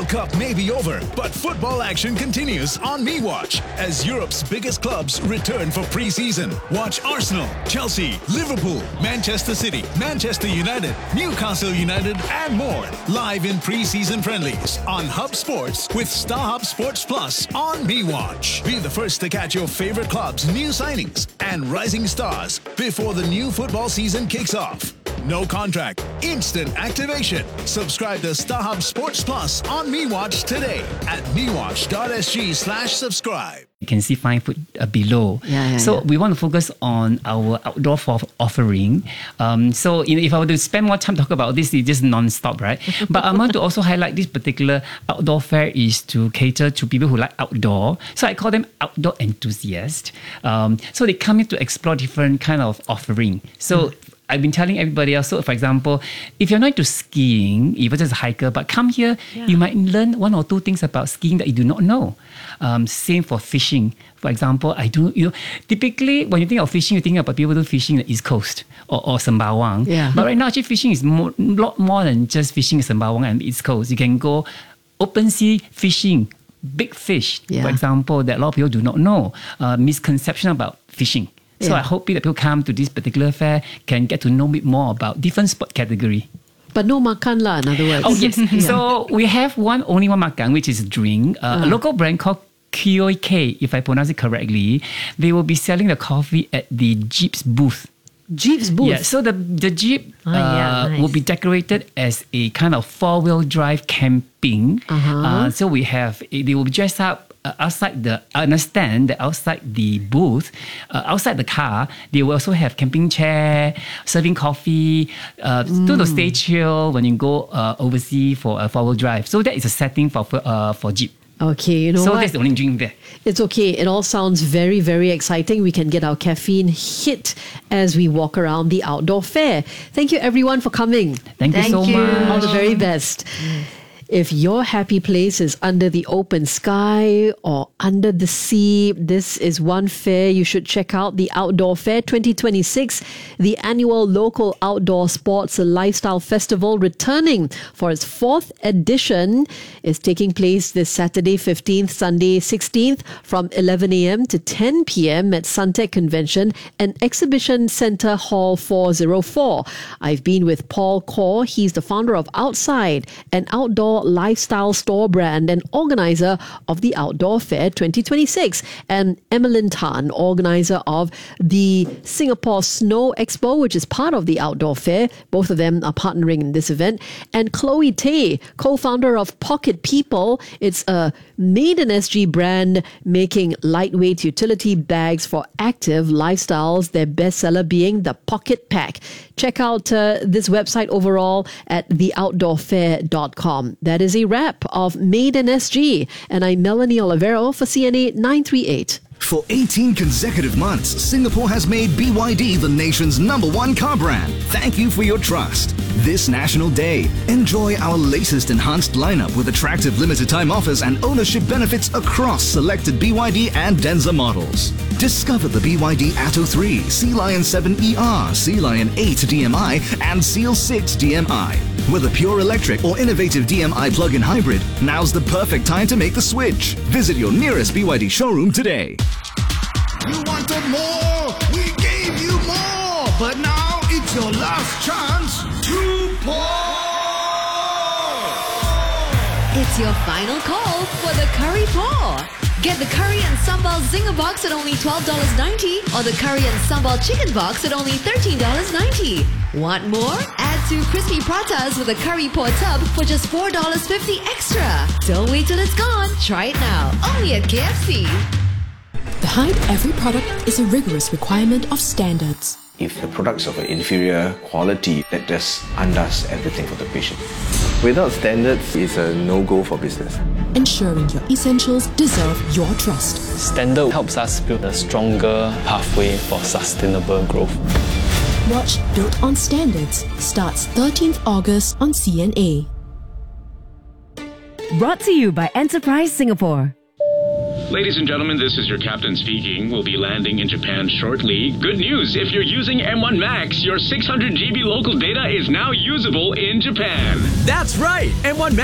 Cup may be over, but football action continues on MeWatch as Europe's biggest clubs return for pre-season. Watch Arsenal, Chelsea, Liverpool, Manchester City, Manchester United, Newcastle United, and more live in pre-season friendlies on Hub Sports with StarHub Sports Plus on MeWatch. Be the first to catch your favorite clubs' new signings and rising stars before the new football season kicks off. No contract, instant activation. Subscribe to StarHub Sports Plus on MeWatch today at mewatch.sg/subscribe. You can see fine food below. So we want to focus on our outdoor offering. So if I were to spend more time talking about this, it's just non-stop, right? But I want to also highlight this particular outdoor fair is to cater to people who like outdoor. So I call them outdoor enthusiasts. So they come here to explore different kind of offering. So I've been telling everybody else, so for example, if you're not into skiing, even as a hiker, but come here, you might learn one or two things about skiing that you do not know. Same for fishing. For example, typically when you think of fishing, you think about people do fishing in the East Coast or Sembawang. But right now, actually, fishing is a lot more than just fishing in Sembawang and the East Coast. You can go open sea fishing, big fish, for example, that a lot of people do not know. Misconception about fishing. So I hope that people come to this particular fair can get to know a bit more about different sport category. But no makan lah, in other words. Oh, yes. So we have only one makan, which is a drink. A local brand called Kioi K, if I pronounce it correctly. They will be selling the coffee at the Jeep's booth. Jeep's booth? Yeah, so the Jeep will be decorated as a kind of four-wheel drive camping. So they will be dressed up outside I understand that outside the booth, outside the car, they will also have camping chair, serving coffee, to stay chill when you go overseas for a four-wheel drive. So that is a setting for Jeep. Okay, you know so what? That's the only drink there. It's okay. It all sounds very, very exciting. We can get our caffeine hit as we walk around the outdoor fair. Thank you, everyone, for coming. Thank you so much. All the very best. If your happy place is under the open sky or under the sea, this is one fair you should check out. The Outdoor Fair 2026, the annual local outdoor sports lifestyle festival returning for its 4th edition, is taking place this Saturday 15th, Sunday 16th from 11 a.m. to 10 p.m. at Suntec Convention and Exhibition Centre Hall 404. I've been with Paul Kaur. He's the founder of Outside, an outdoor lifestyle store brand and organizer of the Outdoor Fair 2026, and Emmeline Tan, organizer of the Singapore Snow Expo, which is part of the Outdoor Fair. Both of them are partnering in this event. And Chloe Tay, co-founder of Pocket People. It's a made in SG brand making lightweight utility bags for active lifestyles, their bestseller being the Pocket Pack. Check out this website overall at theoutdoorfair.com. That is a wrap of Made in SG. And I'm Melanie Olivero for CNA 938. For 18 consecutive months, Singapore has made BYD the nation's #1 car brand. Thank you for your trust. This National Day, enjoy our latest enhanced lineup with attractive limited time offers and ownership benefits across selected BYD and Denza models. Discover the BYD Atto 3, Sea Lion 7 ER, Sea Lion 8 DMI and Seal 6 DMI. Whether pure electric or innovative DMI plug-in hybrid, now's the perfect time to make the switch. Visit your nearest BYD showroom today. You wanted more, we gave you more, but now it's your last chance to pour. It's your final call for the curry pour. Get the curry and sambal zinger box at only $12.90 or the curry and sambal chicken box at only $13.90. Want more? Add 2 crispy pratas with a curry pour tub for just $4.50 extra. Don't wait till it's gone. Try it now. Only at KFC. Behind every product is a rigorous requirement of standards. If the products of an inferior quality, that just undoes everything for the patient. Without standards, it's a no-go for business. Ensuring your essentials deserve your trust. Standard helps us build a stronger pathway for sustainable growth. Watch Built on Standards starts 13th August on CNA. Brought to you by Enterprise Singapore. Ladies and gentlemen, this is your captain speaking. We'll be landing in Japan shortly. Good news, if you're using M1 Max, your 600 GB local data is now usable in Japan. That's right! M1 Max